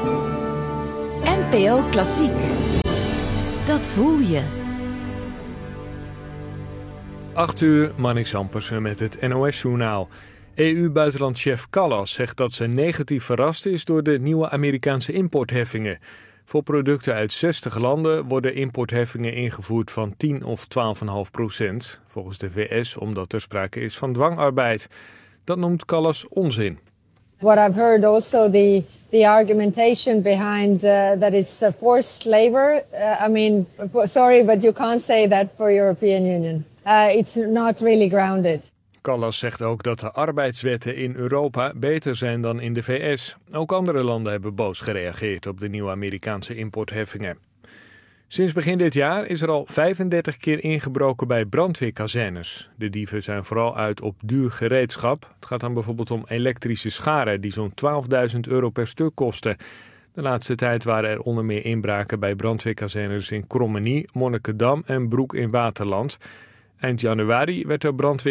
NPO Klassiek. Dat voel je. 8:00, Marnix Ampersen met het NOS-journaal. EU-buitenlandchef Kallas zegt dat ze negatief verrast is door de nieuwe Amerikaanse importheffingen. Voor producten uit 60 landen worden importheffingen ingevoerd van 10 of 12,5%. Volgens de VS omdat er sprake is van dwangarbeid. Dat noemt Kallas onzin. What I've heard also the argumentation behind that it's forced labor. Sorry, but you can't say that for European Union. It's not really grounded. Kallas zegt ook dat de arbeidswetten in Europa beter zijn dan in de VS. Ook andere landen hebben boos gereageerd op de nieuwe Amerikaanse importheffingen. Sinds begin dit jaar is er al 35 keer ingebroken bij brandweerkazernes. De dieven zijn vooral uit op duur gereedschap. Het gaat dan bijvoorbeeld om elektrische scharen die zo'n €12.000 per stuk kosten. De laatste tijd waren er onder meer inbraken bij brandweerkazernes in Krommenie, Monnikendam en Broek in Waterland. Eind januari werd er brandweer